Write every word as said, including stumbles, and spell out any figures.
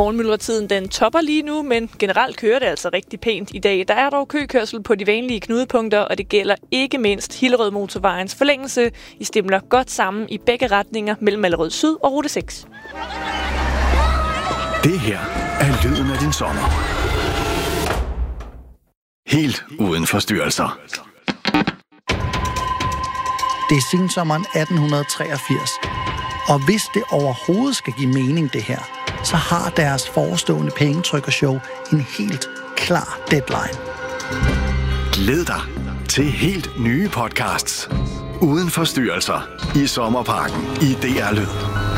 Morgenmyldretiden den topper lige nu, men generelt kører det altså rigtig pænt i dag. Der er dog køkørsel på de vanlige knudepunkter, og det gælder ikke mindst Hillerød Motorvejens forlængelse. I stemler godt sammen i begge retninger mellem Allerød Syd og Rute seks. Det her er lyden af din sommer. Helt uden forstyrrelser. Det er sensommeren atten treogfirs, og hvis det overhovedet skal give mening det her, så har deres forestående pengetrykkershow en helt klar deadline. Glæd dig til helt nye podcasts uden forstyrrelser i Sommerparken i D R Lyd.